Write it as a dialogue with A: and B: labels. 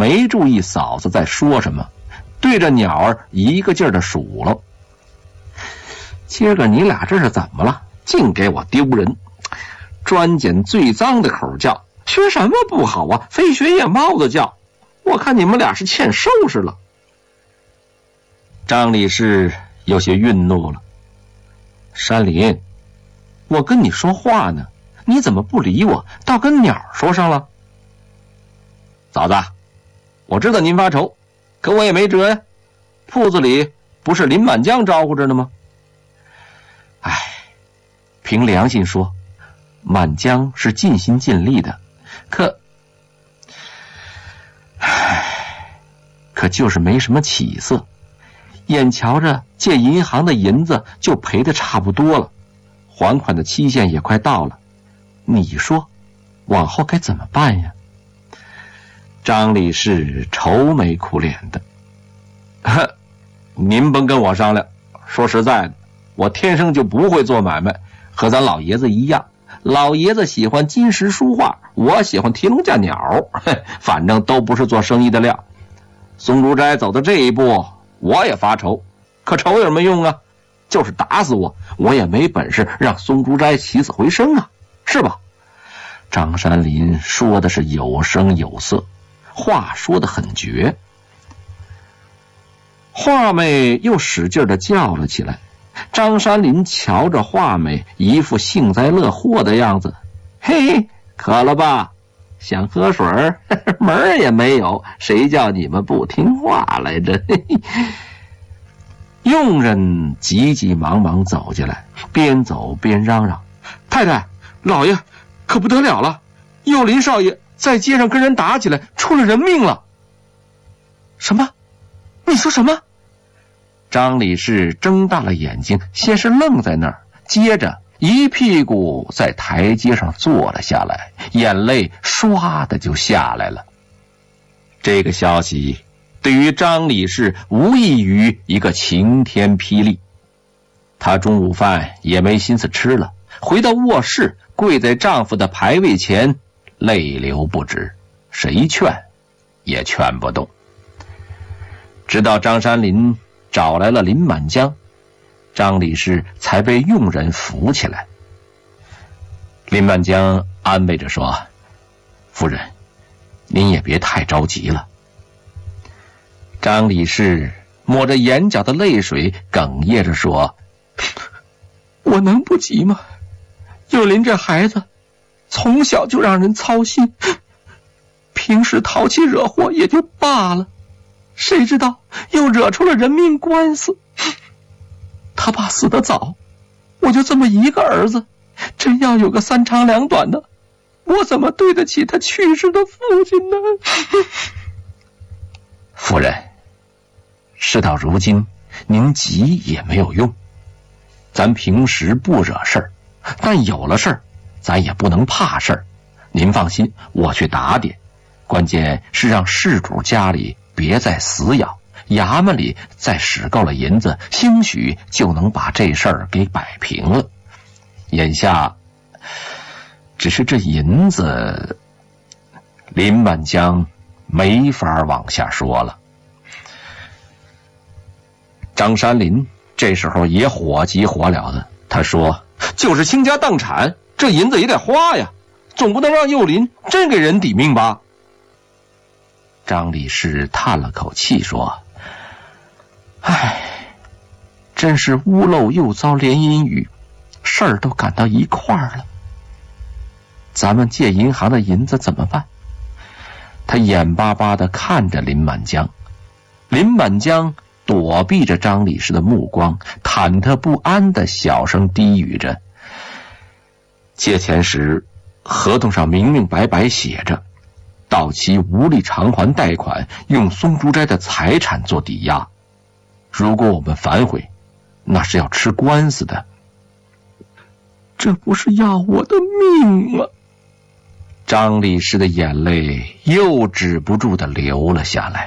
A: 没注意嫂子在说什么，对着鸟儿一个劲儿的数了。今儿个你俩这是怎么了？净给我丢人！专捡最脏的口叫，学什么不好啊？非学夜猫子叫。我看你们俩是欠收拾了。张理事有些愠怒了。山林，我跟你说话呢，你怎么不理我，倒跟鸟说上了？嫂子，我知道您发愁，可我也没辙呀。铺子里不是林满江招呼着呢吗？唉，凭良心说，满江是尽心尽力的，可就是没什么起色。眼瞧着借银行的银子就赔得差不多了，还款的期限也快到了，你说往后该怎么办呀？张理事愁眉苦脸的。您甭跟我商量，说实在的，我天生就不会做买卖，和咱老爷子一样，老爷子喜欢金石书画，我喜欢提笼架鸟，反正都不是做生意的料。松竹斋走到这一步，我也发愁，可愁有什么用啊？就是打死我，我也没本事让松竹斋起死回生啊，是吧？张山林说的是有声有色，话说得很绝。画妹又使劲地叫了起来。张山林瞧着画妹一副幸灾乐祸的样子，嘿，渴了吧？想喝水儿，门儿也没有，谁叫你们不听话来着？佣人急急忙忙走进来，边走边嚷嚷：太太，老爷，可不得了了！佑林少爷在街上跟人打起来，出了人命了！什么？你说什么？张理事睁大了眼睛，先是愣在那儿，接着一屁股在台阶上坐了下来，眼泪唰的就下来了。这个消息对于张理事无异于一个晴天霹雳。她中午饭也没心思吃了，回到卧室，跪在丈夫的牌位前，泪流不止，谁劝也劝不动。直到张山林找来了林满江，张理事才被佣人扶起来。林满江安慰着说：夫人，您也别太着急了。张理事抹着眼角的泪水，哽咽着说：我能不急吗？佑林这孩子从小就让人操心，平时淘气惹祸也就罢了，谁知道又惹出了人命官司。他爸死得早，我就这么一个儿子，真要有个三长两短的，我怎么对得起他去世的父亲呢？夫人，事到如今，您急也没有用。咱平时不惹事儿，但有了事儿，咱也不能怕事儿。您放心，我去打点，关键是让事主家里别再死咬，衙门里再使够了银子，兴许就能把这事儿给摆平了。眼下只是这银子，林满江没法往下说了。张山林这时候也火急火燎的，他说：就是倾家荡产，这银子也得花呀，总不能让佑林真给人抵命吧？张理事叹了口气说：唉，真是屋漏又遭连阴雨，事儿都赶到一块儿了。咱们借银行的银子怎么办？他眼巴巴地看着林满江。林满江躲避着张理事的目光，忐忑不安地小声低语着：借钱时合同上明明白白写着，到期无力偿还贷款，用松竹斋的财产做抵押。如果我们反悔，那是要吃官司的。这不是要我的命吗？张理事的眼泪又止不住地流了下来。